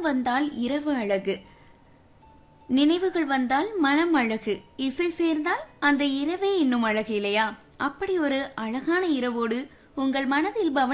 வந்தால் இரவு அழகு, நினைவுகள் வந்தால் மனம் அழகு, இசை சேர்ந்தால் அந்த இரவே இன்னும் அழகு இல்லையா? அப்படி ஒரு அழகான இரவோடு உங்கள் மனதில்